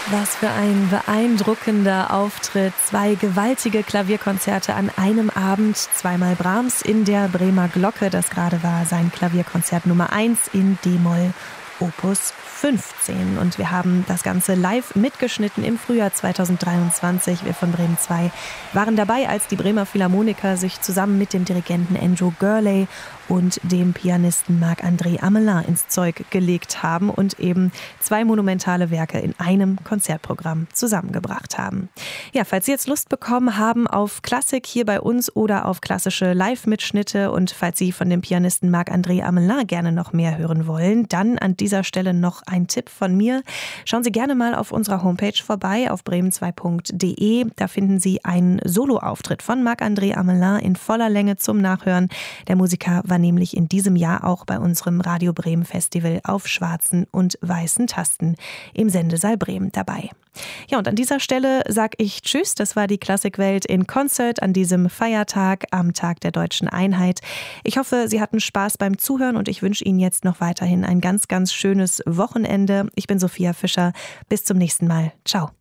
Was für ein beeindruckender Auftritt. 2 gewaltige Klavierkonzerte an einem Abend. Zweimal Brahms in der Bremer Glocke. Das gerade war sein Klavierkonzert Nummer 1 in d-Moll, Opus 15. Und wir haben das Ganze live mitgeschnitten im Frühjahr 2023. Wir von Bremen 2 waren dabei, als die Bremer Philharmoniker sich zusammen mit dem Dirigenten Andrew Gurley und dem Pianisten Marc-André Amelin ins Zeug gelegt haben und eben 2 monumentale Werke in einem Konzertprogramm zusammengebracht haben. Ja, falls Sie jetzt Lust bekommen haben auf Klassik hier bei uns oder auf klassische Live-Mitschnitte und falls Sie von dem Pianisten Marc-André Amelin gerne noch mehr hören wollen, dann an dieser Stelle noch ein Tipp von mir. Schauen Sie gerne mal auf unserer Homepage vorbei, auf bremen2.de. Da finden Sie einen Soloauftritt von Marc-André Amelin in voller Länge zum Nachhören. Der Musiker war nämlich in diesem Jahr auch bei unserem Radio Bremen Festival auf schwarzen und weißen Tasten im Sendesaal Bremen dabei. Ja, und an dieser Stelle sage ich Tschüss. Das war die Klassikwelt in Concert an diesem Feiertag am Tag der Deutschen Einheit. Ich hoffe, Sie hatten Spaß beim Zuhören und ich wünsche Ihnen jetzt noch weiterhin ein ganz, ganz schönes Wochenende. Ich bin Sophia Fischer. Bis zum nächsten Mal. Ciao.